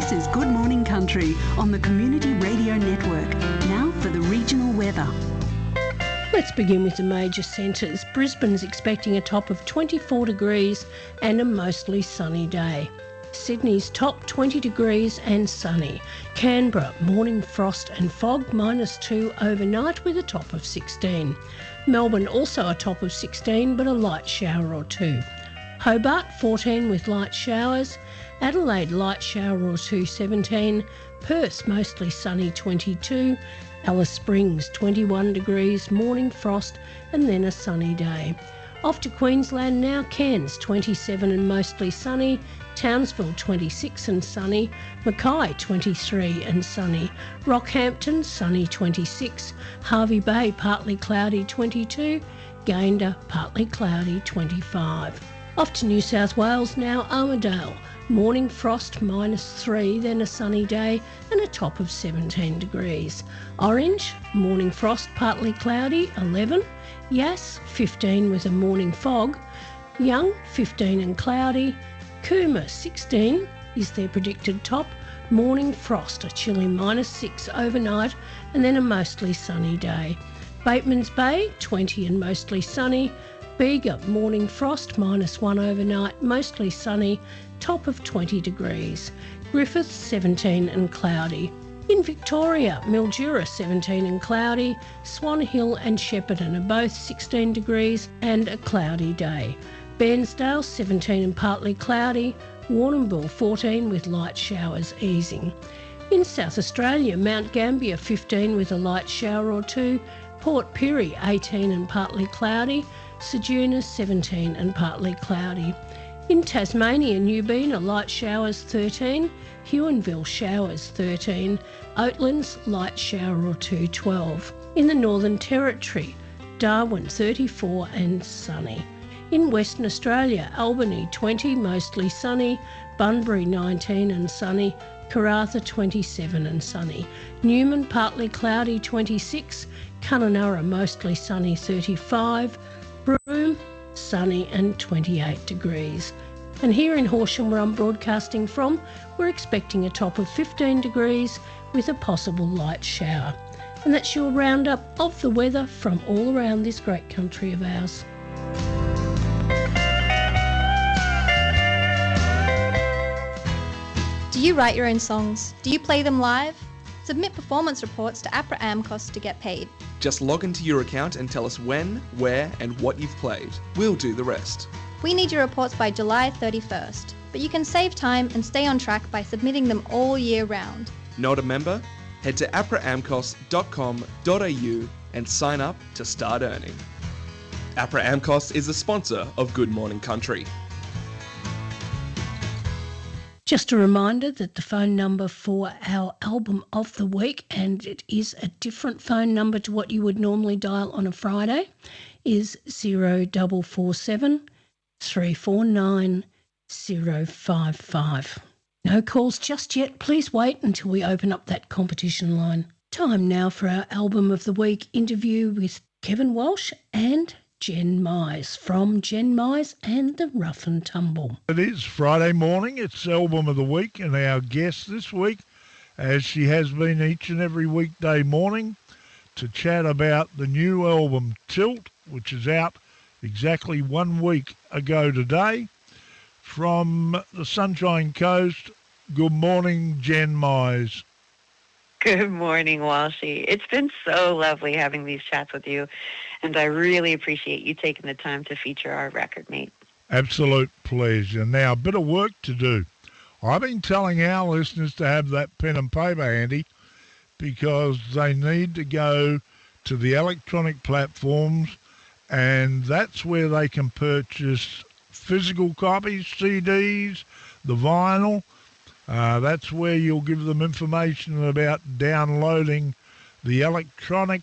This is Good Morning Country on the Community Radio Network. Now for the regional weather. Let's begin with the major centres. Brisbane's expecting a top of 24 degrees and a mostly sunny day. Sydney's top 20 degrees and sunny. Canberra, morning frost and fog, -2 overnight with a top of 16. Melbourne also a top of 16 but a light shower or two. Hobart 14 with light showers. Adelaide light shower or two 17. Perth mostly sunny 22. Alice Springs 21 degrees, morning frost and then a sunny day. Off to Queensland now. Cairns 27 and mostly sunny. Townsville 26 and sunny. Mackay 23 and sunny. Rockhampton sunny 26. Hervey Bay partly cloudy 22. Gayndah partly cloudy 25. Off to New South Wales now. Armidale morning frost -3, then a sunny day and a top of 17 degrees. Orange morning frost partly cloudy 11. Yass 15 with a morning fog. Young 15 and cloudy. Cooma 16 is their predicted top. Morning frost, a chilly -6 overnight and then a mostly sunny day. Batemans Bay 20 and mostly sunny. Bega morning frost -1 overnight, mostly sunny, top of 20 degrees. Griffith 17 and cloudy. In Victoria, Mildura 17 and cloudy. Swan Hill and Shepparton are both 16 degrees and a cloudy day. Bairnsdale 17 and partly cloudy. Warrnambool 14 with light showers easing. In South Australia, Mount Gambier 15 with a light shower or two. Port Pirie 18 and partly cloudy. Ceduna 17 and partly cloudy. In Tasmania, Newbina light showers 13. Huonville showers 13. Oatlands light shower or two 12. In the Northern Territory, Darwin 34 and sunny. In Western Australia, Albany 20 mostly sunny. Bunbury 19 and sunny. Karratha 27 and sunny. Newman partly cloudy 26. Kununurra mostly sunny 35. Broome sunny and 28 degrees. And here in Horsham, where I'm broadcasting from, we're expecting a top of 15 degrees with a possible light shower. And that's your roundup of the weather from all around this great country of ours. Do you write your own songs? Do you play them live? Submit performance reports to APRA AMCOS to get paid. Just log into your account and tell us when, where and what you've played. We'll do the rest. We need your reports by July 31st, but you can save time and stay on track by submitting them all year round. Not a member? Head to apraamcos.com.au and sign up to start earning. APRA AMCOS is a sponsor of Good Morning Country. Just a reminder that the phone number for our album of the week, and it is a different phone number to what you would normally dial on a Friday, is 0447 349 055. No calls just yet. Please wait until we open up that competition line. Time now for our album of the week interview with Kevin Walsh and Jen Mize from Jen Mize and the Rough and Tumble. It is Friday morning. It's Album of the Week, and our guest this week, as she has been each and every weekday morning, to chat about the new album Tilt, which is out exactly 1 week ago today. From the Sunshine Coast, good morning, Jen Mize. Good morning, Walshy. It's been so lovely having these chats with you, and I really appreciate you taking the time to feature our record, mate. Absolute pleasure. Now, a bit of work to do. I've been telling our listeners to have that pen and paper handy because they need to go to the electronic platforms, and that's where they can purchase physical copies, CDs, the vinyl. That's where you'll give them information about downloading the electronic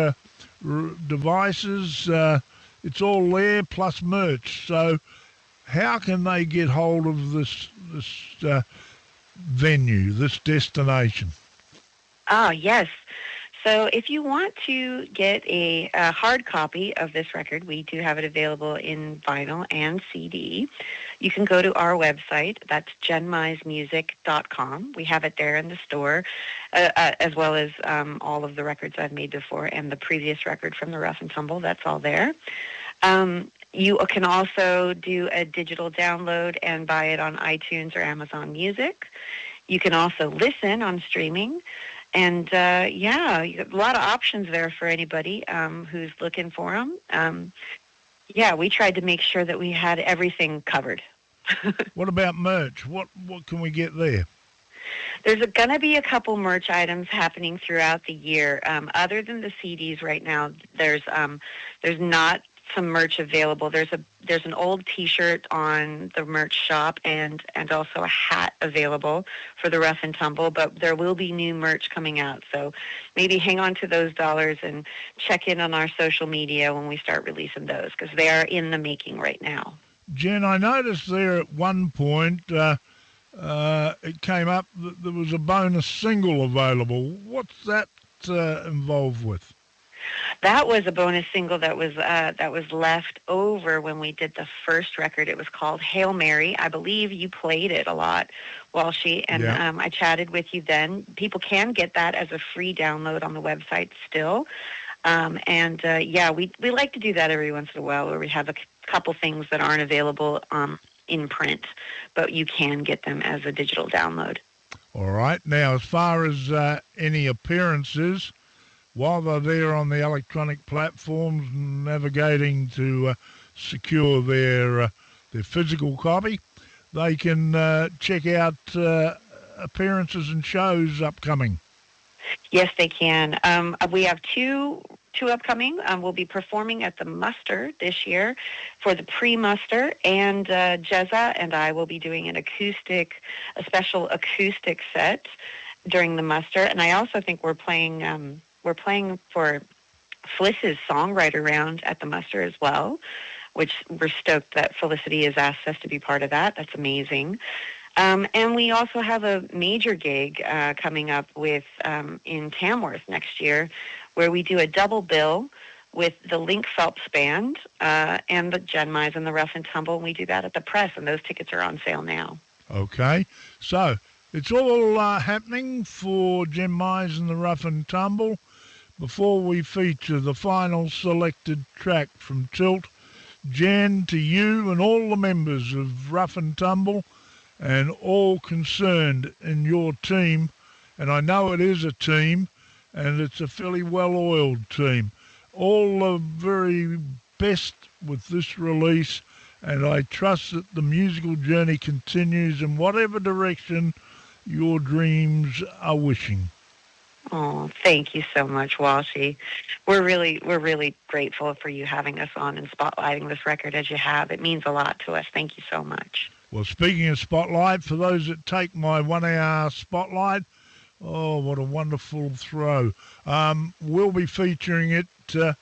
devices. It's all there, plus merch. So how can they get hold of this venue, this destination? Oh, yes. So if you want to get a hard copy of this record, we do have it available in vinyl and CD. You can go to our website. That's genmismusic.com. We have it there in the store, as well as all of the records I've made before and the previous record from the Rough and Tumble. That's all there. You can also do a digital download and buy it on iTunes or Amazon Music. You can also listen on streaming. And, you got a lot of options there for anybody who's looking for them. We tried to make sure that we had everything covered. What about merch? What can we get there? There's going to be a couple merch items happening throughout the year. Other than the CDs right now, there's not some merch available. There's an old T-shirt on the merch shop and also a hat available for the Rough and Tumble, but there will be new merch coming out. So maybe hang on to those dollars and check in on our social media when we start releasing those, because they are in the making right now. Jen, I noticed there at one point it came up that there was a bonus single available. What's that involved with? That was a bonus single that was left over when we did the first record. It was called Hail Mary. I believe you played it a lot, Walshy, and I chatted with you then. People can get that as a free download on the website still. We like to do that every once in a while, where we have a couple things that aren't available in print, but you can get them as a digital download. All right. Now, as far as any appearances, while they're there on the electronic platforms navigating to secure their physical copy, they can check out appearances and shows upcoming. Yes, they can. We have two upcoming. We'll be performing at the Muster this year for the pre-Muster, and Jezza and I will be doing a special acoustic set during the Muster. And I also think we're playing for Felicity's songwriter round at the Muster as well, which we're stoked that Felicity has asked us to be part of that. That's amazing. And we also have a major gig coming up with in Tamworth next year, where we do a double bill with the Link Phelps Band and the Jen Mize and the Rough and Tumble. And we do that at the Press, and those tickets are on sale now. Okay. So it's all happening for Jen Mize and the Rough and Tumble. Before we feature the final selected track from Tilt, Jen, to you and all the members of Rough and Tumble and all concerned in your team, and I know it is a team, and it's a fairly well-oiled team, all the very best with this release, and I trust that the musical journey continues in whatever direction your dreams are wishing. Oh, thank you so much, Walshy. We're really grateful for you having us on and spotlighting this record as you have. It means a lot to us. Thank you so much. Well, speaking of spotlight, for those that take my 1 hour spotlight, oh, what a wonderful throw. We'll be featuring it on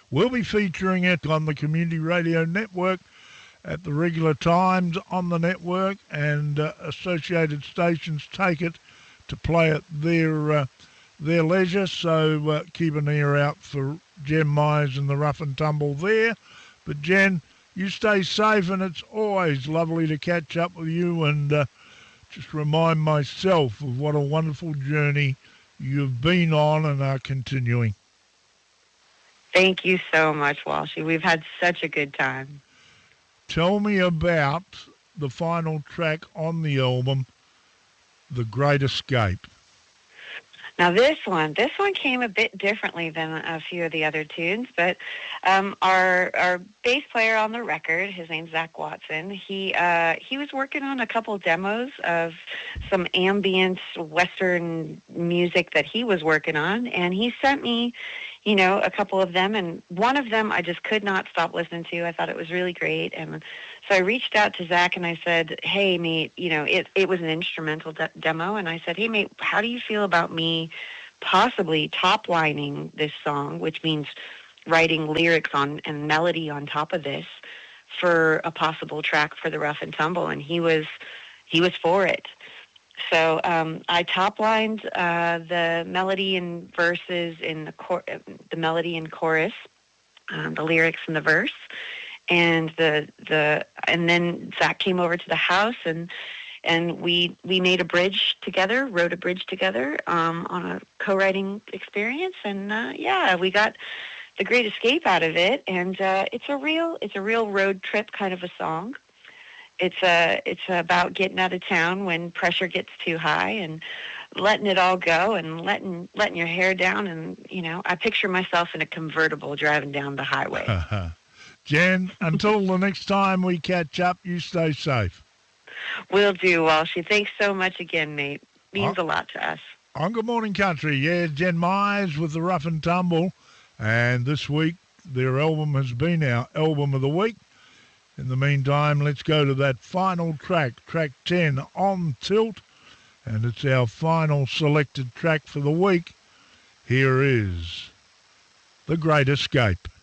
the Community Radio Network at the regular times on the network, and associated stations take it to play at their leisure. So keep an ear out for Jen Mize and the Rough and Tumble there. But Jen, you stay safe, and it's always lovely to catch up with you and just remind myself of what a wonderful journey you've been on and are continuing. Thank you so much, Walshy. We've had such a good time. Tell me about the final track on the album, The Great Escape. Now this one came a bit differently than a few of the other tunes, but our bass player on the record, his name's Zach Watson, he was working on a couple demos of some ambient Western music that he was working on, and he sent me, a couple of them, and one of them I just could not stop listening to. I thought it was really great, and so I reached out to Zach and I said, hey, mate, it was an instrumental demo, and I said, hey, mate, how do you feel about me possibly top-lining this song, which means writing lyrics on and melody on top of this for a possible track for the Rough and Tumble? And he was for it. So I top-lined the melody and verses in the melody and chorus, the lyrics and the verse, and and then Zach came over to the house and we made a bridge together, wrote a bridge together on a co-writing experience, and we got The Great Escape out of it, and it's a real road trip kind of a song. It's about getting out of town when pressure gets too high and letting it all go and letting your hair down, and I picture myself in a convertible driving down the highway. Jen, until the next time we catch up, you stay safe. Will do, Walshy. Thanks so much again, mate. Means a lot to us. On Good Morning Country, Jen Myers with the Rough and Tumble, and this week their album has been our album of the week. In the meantime, let's go to that final track 10, On Tilt, and it's our final selected track for the week. Here is The Great Escape.